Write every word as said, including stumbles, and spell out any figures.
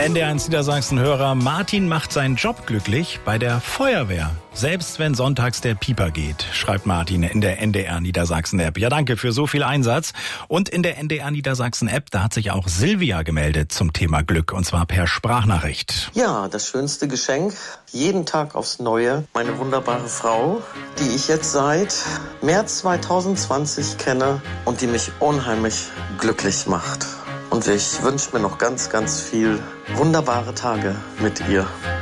N D R eins Niedersachsen-Hörer Martin macht seinen Job glücklich bei der Feuerwehr. Selbst wenn sonntags der Pieper geht, schreibt Martin in der N D R Niedersachsen-App. Ja, danke für so viel Einsatz. Und in der N D R Niedersachsen-App, da hat sich auch Silvia gemeldet zum Thema Glück, und zwar per Sprachnachricht. Ja, das schönste Geschenk, jeden Tag aufs Neue, meine wunderbare Frau, die ich jetzt seit März zweitausendzwanzig kenne und die mich unheimlich glücklich macht. Und ich wünsche mir noch ganz, ganz viel wunderbare Tage mit ihr.